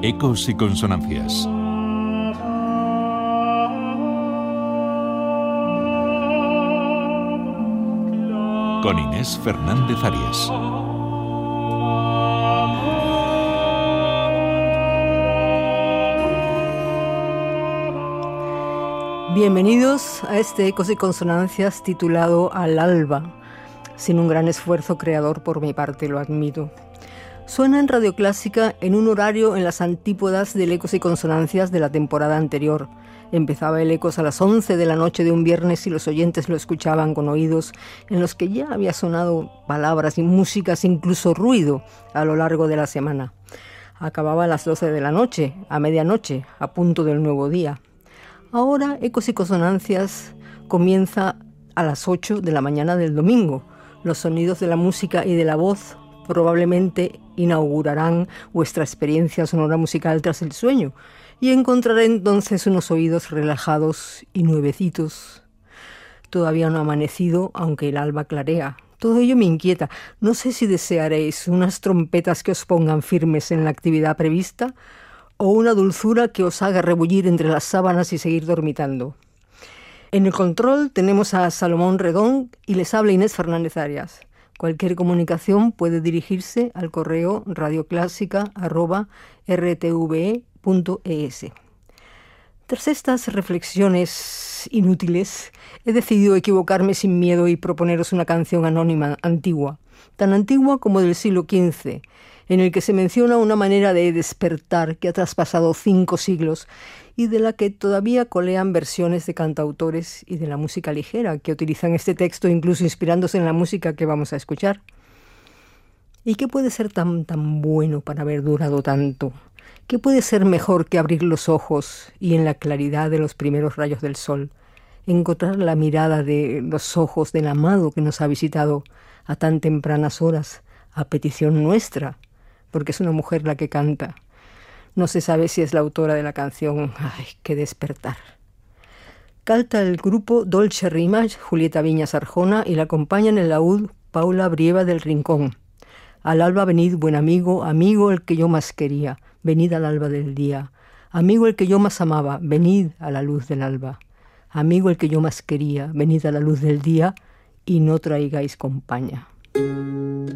Ecos y consonancias. Con Inés Fernández Arias. Bienvenidos a este Ecos y Consonancias titulado Al Alba. Sin un gran esfuerzo creador por mi parte, lo admito. Suena en Radio Clásica en un horario en las antípodas del Ecos y Consonancias de la temporada anterior. Empezaba el Ecos a las 11 de la noche de un viernes y los oyentes lo escuchaban con oídos en los que ya había sonado palabras y músicas, incluso ruido, a lo largo de la semana. Acababa a las 12 de la noche, a medianoche, a punto del nuevo día. Ahora Ecos y Consonancias comienza a las 8 de la mañana del domingo. Los sonidos de la música y de la voz probablemente inaugurarán vuestra experiencia sonora musical tras el sueño y encontraré entonces unos oídos relajados y nuevecitos. Todavía no ha amanecido, aunque el alba clarea. Todo ello me inquieta. No sé si desearéis unas trompetas que os pongan firmes en la actividad prevista o una dulzura que os haga rebullir entre las sábanas y seguir dormitando. En el control tenemos a Salomón Redón y les habla Inés Fernández Arias. Cualquier comunicación puede dirigirse al correo radioclásica@rtve.es. Tras estas reflexiones inútiles, he decidido equivocarme sin miedo y proponeros una canción anónima antigua, tan antigua como del siglo XV, en el que se menciona una manera de despertar que ha traspasado 5 siglos y de la que todavía colean versiones de cantautores y de la música ligera que utilizan este texto, incluso inspirándose en la música que vamos a escuchar. ¿Y qué puede ser tan bueno para haber durado tanto? ¿Qué puede ser mejor que abrir los ojos y en la claridad de los primeros rayos del sol encontrar la mirada de los ojos del amado que nos ha visitado a tan tempranas horas, a petición nuestra, porque es una mujer la que canta? No se sabe si es la autora de la canción. ¡Ay, qué despertar! Canta el grupo Dolce Rima, Julieta Viñas Arjona, y la acompañan en el laúd Paula Brieva del Rincón. Al alba venid, buen amigo, amigo el que yo más quería, venid al alba del día. Amigo el que yo más amaba, venid a la luz del alba. Amigo el que yo más quería, venid a la luz del día y no traigáis compañía.